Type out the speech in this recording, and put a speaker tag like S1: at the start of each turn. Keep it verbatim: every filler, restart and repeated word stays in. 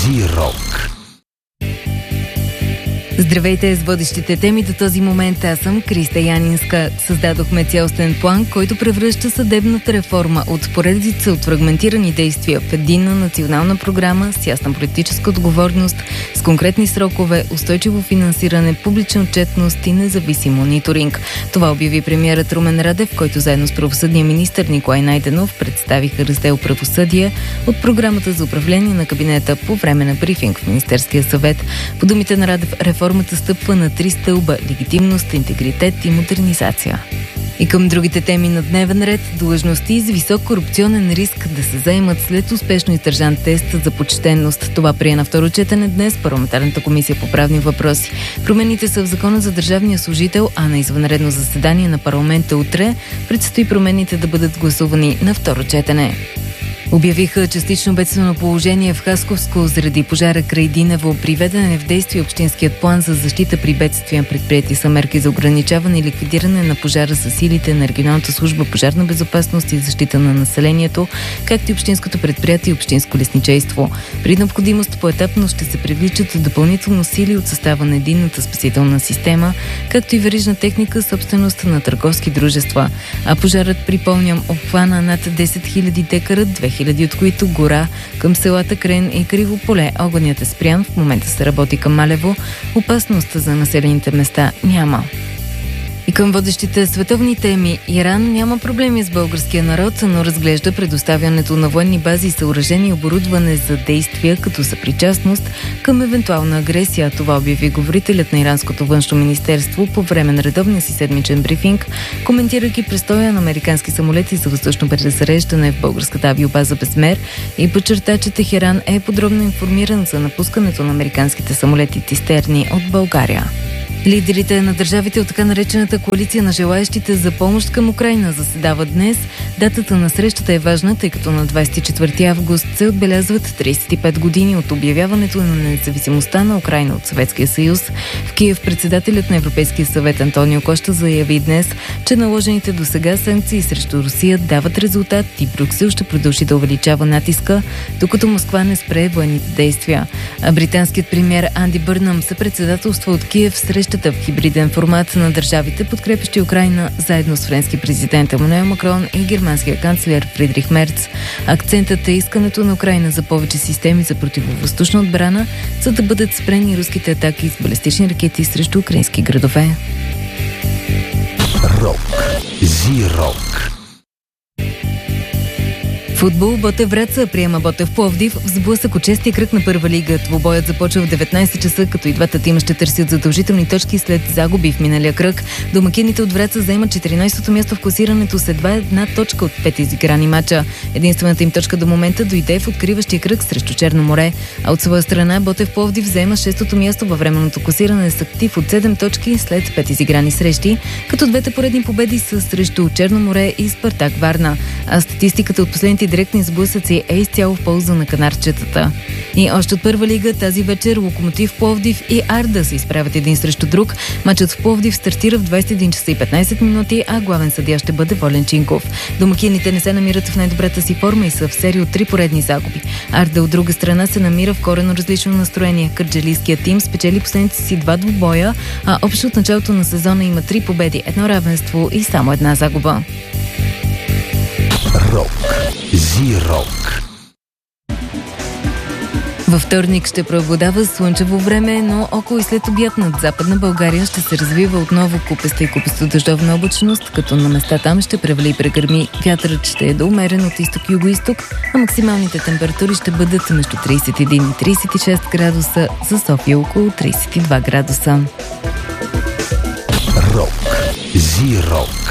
S1: Зирок.
S2: Здравейте с водещите теми до този момент. Аз съм Криста Янинска. Създадохме цялостен план, който превръща съдебната реформа от поредица от фрагментирани действия в единна национална програма с ясна политическа отговорност, с конкретни срокове, устойчиво финансиране, публична отчетност и независим мониторинг. Това обяви премиерът Румен Радев, който заедно с правосъдния министър Николай Найденов представиха раздел правосъдие от програмата за управление на кабинета по време на брифинг в Министерския съвет. По думите на Радев, реформата стъпва на три стълба – легитимност, интегритет и модернизация. И към другите теми на дневен ред – длъжности с висок корупционен риск да се заемат след успешно издържан тест за почтенност. Това прие на второ четене днес парламентарната комисия по правни въпроси. Промените са в Закона за държавния служител, а на извънредно заседание на парламента утре предстои промените да бъдат гласувани на второ четене. Обявиха частично бедствено положение в Хасковско заради пожара край Динево. Приведен е в действие общинският план за защита при бедствия. Предприети са мерки за ограничаване и ликвидиране на пожара с силите на регионалната служба пожарна безопасност и защита на населението, както и общинското предприятие и общинско лесничейство. При необходимост поетапно ще се привличат допълнително сили от състава на единната спасителна система, както и верижна техника, собственост на търговски дружества. А пожарът, припомням, обхвана над десет хиляди декара, две хиляди от които гора към селата Крен и Криво поле. Огънят е спрян, в момента се работи към Малево. Опасност за населените места няма. И към водещите световни теми. Иран няма проблеми с българския народ, но разглежда предоставянето на военни бази, съоръжения и оборудване за действия като съпричастност към евентуална агресия. Това обяви говорителят на иранското външно министерство по време на редовния си седмичен брифинг, коментирайки престоя на американски самолети за въздушно презареждане в българската авиобаза Безмер, и подчерта, че Техеран е подробно информиран за напускането на американските самолети цистерни от България. Лидерите на държавите от така наречената коалиция на желаещите за помощ към Украйна заседават днес. Датата на срещата е важна, тъй като на двадесет и четвърти август се отбелязват тридесет и пет години от обявяването на независимостта на Украйна от Съветския съюз. В Киев председателят на Европейския съвет Антонио Коща заяви днес, че наложените досега санкции срещу Русия дават резултат и Брюксел ще продължи да увеличава натиска, докато Москва не спре военните действия. А британският премиер Анди Бърнъм съпредседателства от Киев в среща в хибриден формат на държавите, подкрепящи Украйна, заедно с френски президент Емануел Макрон и германския канцлер Фридрих Мерц. Акцентът е искането на Украйна за повече системи за противовъздушна отбрана, за да бъдат спрени руските атаки с балистични ракети срещу украински градове.
S1: Рок. Зирок.
S2: Футбол. Ботев Враца приема Ботев Пловдив в сблъсък от шестия кръг на първа лига. Двубоят започва в деветнадесет часа, като и двата тима ще търсят задължителни точки след загуби в миналия кръг. Домакините от Враца заемат четиринадесето място в класирането с едва една точка от пет изиграни мача. Единствената им точка до момента дойде в откриващия кръг срещу Черно море. А от своя страна Ботев Пловдив заема шестото място във временното класиране с актив от седем точки след пет изиграни срещи, като двете поредни победи са срещу Черно море и Спартак Варна. А статистиката от последните директни сблъсъци е изцяло в полза на канарчетата. И още от първа лига тази вечер Локомотив Пловдив и Арда се изправят един срещу друг. Мачът в Пловдив стартира в двадесет и един часа и петнадесет минути, а главен съдия ще бъде Волен Чинков. Домакините не се намират в най-добрата си форма и са в серия от три поредни загуби. Арда от друга страна се намира в коренно различно настроение. Кърджалийският тим спечели последните си два двубоя, а общо от началото на сезона има три победи, едно равенство и само една загуба.
S1: Рок. Зирок.
S2: Във вторник ще преобладава слънчево време, но около и след обяд над Западна България ще се развива отново купеста и купесто дъждовна облачност, като на места там ще превали и прегърми. Вятърът ще е до умерен от изток-юго-исток, а максималните температури ще бъдат между тридесет и един и тридесет и шест градуса, за София около тридесет и два градуса.
S1: Рок. Зирок.